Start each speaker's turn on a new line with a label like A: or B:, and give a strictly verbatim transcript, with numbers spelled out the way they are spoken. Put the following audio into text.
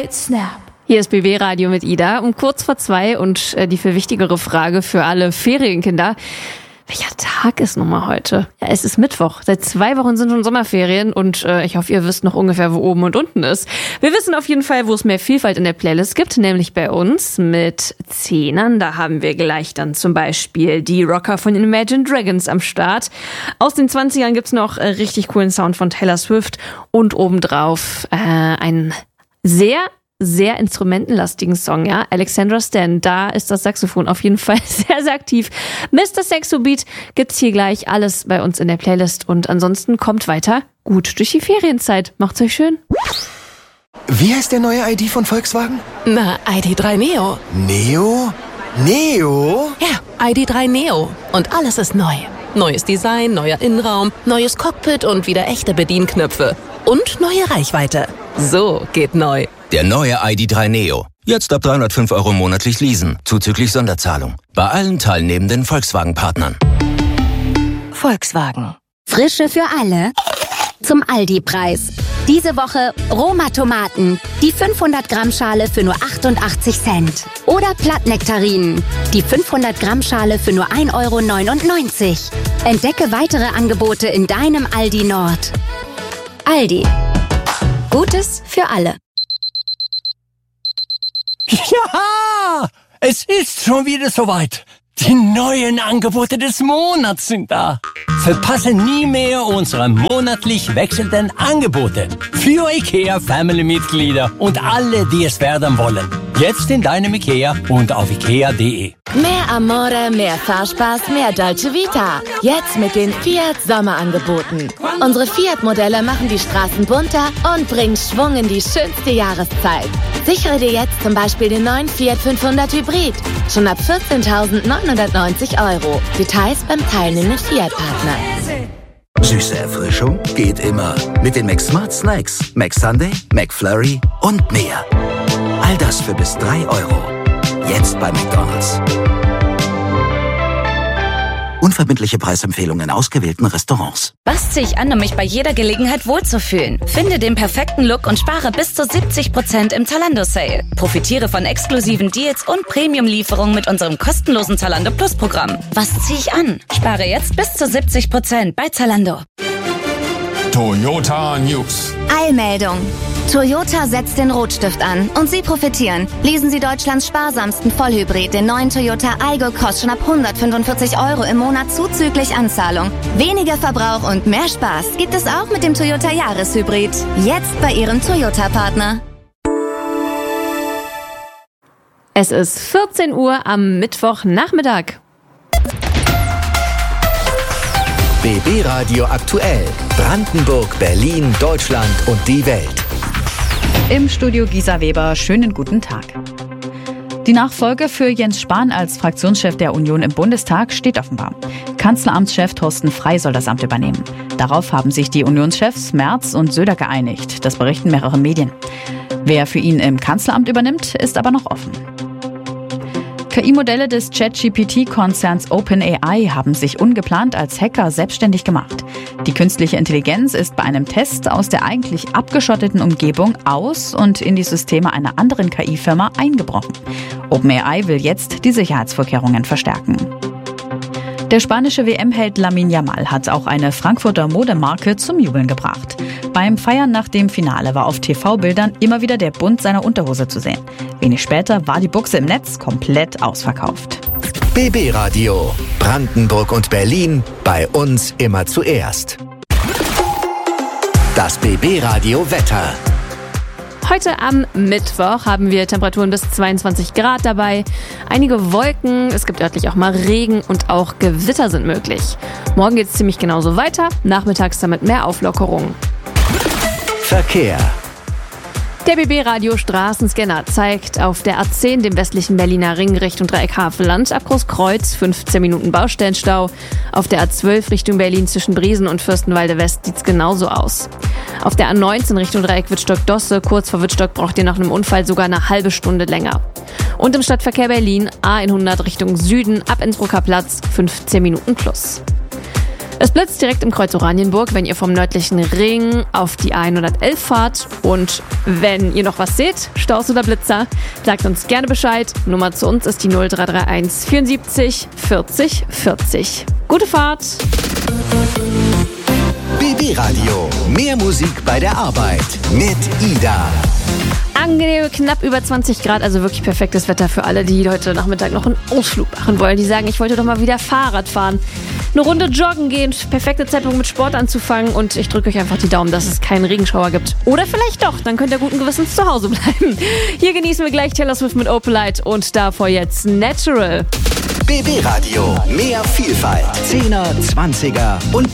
A: Right Snap.
B: Hier ist B W Radio mit Ida um kurz vor zwei und äh, die viel wichtigere Frage für alle Ferienkinder. Welcher Tag ist nun mal heute? Ja, es ist Mittwoch. Seit zwei Wochen sind schon Sommerferien und äh, ich hoffe, ihr wisst noch ungefähr, wo oben und unten ist. Wir wissen auf jeden Fall, wo es mehr Vielfalt in der Playlist gibt, nämlich bei uns mit Zehnern. Da haben wir gleich dann zum Beispiel die Rocker von Imagine Dragons am Start. Aus den zwanzigern gibt's noch äh, richtig coolen Sound von Taylor Swift und obendrauf äh, ein sehr sehr instrumentenlastigen Song, ja. Alexandra Stan, da ist das Saxophon auf jeden Fall sehr, sehr aktiv. Mister Saxo Beat gibt's hier gleich alles bei uns in der Playlist und ansonsten kommt weiter gut durch die Ferienzeit. Macht's euch schön.
C: Wie heißt der neue I D von Volkswagen?
D: Na, I D drei Neo.
C: Neo? Neo?
D: Ja, I D drei Neo. Und alles ist neu. Neues Design, neuer Innenraum, neues Cockpit und wieder echte Bedienknöpfe. Und neue Reichweite. So geht neu.
E: Der neue I D drei Neo. Jetzt ab dreihundertfünf Euro monatlich leasen, zuzüglich Sonderzahlung. Bei allen teilnehmenden Volkswagen-Partnern.
F: Volkswagen. Frische für alle. Zum Aldi-Preis. Diese Woche Roma-Tomaten. Die fünfhundert Gramm Schale für nur achtundachtzig Cent. Oder Plattnektarinen. Die fünfhundert Gramm Schale für nur ein Euro neunundneunzig. Entdecke weitere Angebote in deinem Aldi Nord. Aldi. Gutes für alle.
G: Ja, es ist schon wieder soweit. Die neuen Angebote des Monats sind da. Verpasse nie mehr unsere monatlich wechselnden Angebote für IKEA Family-Mitglieder und alle, die es werden wollen. Jetzt in deinem IKEA und auf ikea punkt de.
H: Mehr Amore, mehr Fahrspaß, mehr Dolce Vita. Jetzt mit den Fiat Sommerangeboten. Unsere Fiat-Modelle machen die Straßen bunter und bringen Schwung in die schönste Jahreszeit. Sichere dir jetzt zum Beispiel den neuen Fiat fünfhundert Hybrid. Schon ab vierzehntausendneunhundertneunzig Euro. Details beim teilnehmenden Fiat-Partner.
E: Süße Erfrischung geht immer. Mit den McSmart Snacks, McSunday, McFlurry und mehr. All das für bis drei Euro. Jetzt bei McDonald's. Unverbindliche Preisempfehlungen in ausgewählten Restaurants.
I: Was ziehe ich an, um mich bei jeder Gelegenheit wohlzufühlen? Finde den perfekten Look und spare bis zu siebzig Prozent im Zalando-Sale. Profitiere von exklusiven Deals und Premium-Lieferungen mit unserem kostenlosen Zalando Plus-Programm. Was ziehe ich an? Spare jetzt bis zu siebzig Prozent bei Zalando.
J: Toyota News.
K: Eilmeldung. Toyota setzt den Rotstift an und Sie profitieren. Lesen Sie Deutschlands sparsamsten Vollhybrid, den neuen Toyota Aygo, kostet schon ab hundertfünfundvierzig Euro im Monat zuzüglich Anzahlung. Weniger Verbrauch und mehr Spaß gibt es auch mit dem Toyota Jahreshybrid. Jetzt bei Ihrem Toyota-Partner.
B: Es ist vierzehn Uhr am Mittwochnachmittag.
C: B B Radio aktuell. Brandenburg, Berlin, Deutschland und die Welt.
L: Im Studio Gisa Weber, schönen guten Tag. Die Nachfolge für Jens Spahn als Fraktionschef der Union im Bundestag steht offenbar. Kanzleramtschef Thorsten Frey soll das Amt übernehmen. Darauf haben sich die Unionschefs Merz und Söder geeinigt. Das berichten mehrere Medien. Wer für ihn im Kanzleramt übernimmt, ist aber noch offen. K I-Modelle des Chat-G P T-Konzerns OpenAI haben sich ungeplant als Hacker selbstständig gemacht. Die künstliche Intelligenz ist bei einem Test aus der eigentlich abgeschotteten Umgebung aus und in die Systeme einer anderen K I-Firma eingebrochen. OpenAI will jetzt die Sicherheitsvorkehrungen verstärken. Der spanische W M-Held Lamine Yamal hat auch eine Frankfurter Modemarke zum Jubeln gebracht. Beim Feiern nach dem Finale war auf T V-Bildern immer wieder der Bund seiner Unterhose zu sehen. Wenig später war die Buchse im Netz komplett ausverkauft.
C: B B Radio. Brandenburg und Berlin. Bei uns immer zuerst. Das B B Radio Wetter.
B: Heute am Mittwoch haben wir Temperaturen bis zweiundzwanzig Grad dabei. Einige Wolken, es gibt örtlich auch mal Regen und auch Gewitter sind möglich. Morgen geht es ziemlich genauso weiter, nachmittags damit mehr Auflockerung.
C: Verkehr.
B: Der B B-Radio Straßenscanner zeigt auf der A zehn, dem westlichen Berliner Ring Richtung Dreieck-Havelland, ab Großkreuz fünfzehn Minuten Baustellenstau. Auf der A zwölf Richtung Berlin zwischen Briesen und Fürstenwalde West sieht's genauso aus. Auf der A neunzehn Richtung Dreieck Wittstock-Dosse, kurz vor Wittstock, braucht ihr nach einem Unfall sogar eine halbe Stunde länger. Und im Stadtverkehr Berlin A hundert Richtung Süden ab Innsbrucker Platz fünfzehn Minuten plus. Es blitzt direkt im Kreuz Oranienburg, wenn ihr vom nördlichen Ring auf die hundertelf fahrt. Und wenn ihr noch was seht, Staus oder Blitzer, sagt uns gerne Bescheid. Nummer zu uns ist die null drei drei eins vierundsiebzig vierzig vierzig. Gute Fahrt!
C: B B Radio. Mehr Musik bei der Arbeit mit Ida.
B: Angenehme, knapp über zwanzig Grad, also wirklich perfektes Wetter für alle, die heute Nachmittag noch einen Ausflug machen wollen. Die sagen, ich wollte doch mal wieder Fahrrad fahren. Eine Runde joggen gehen, perfekter Zeitpunkt mit Sport anzufangen und ich drücke euch einfach die Daumen, dass es keinen Regenschauer gibt. Oder vielleicht doch, dann könnt ihr guten Gewissens zu Hause bleiben. Hier genießen wir gleich Taylor Swift mit Opalite und davor jetzt Natural.
C: B B Radio. Mehr Vielfalt. Zehner, Zwanziger und